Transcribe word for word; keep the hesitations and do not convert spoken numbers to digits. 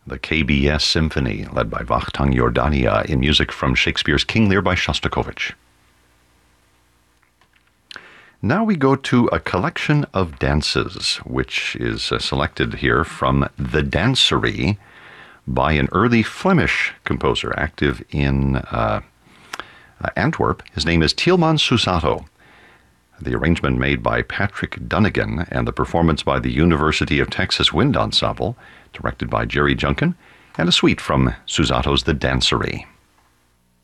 the K B S Symphony, led by Vakhtang Yordania, in music from Shakespeare's King Lear by Shostakovich. Now we go to a collection of dances, which is uh, selected here from The Dancery by an early Flemish composer active in uh, uh, Antwerp. His name is Tieleman Susato. The arrangement made by Patrick Dunnigan and the performance by the University of Texas Wind Ensemble, directed by Jerry Junkin, and a suite from Susato's The Dancery.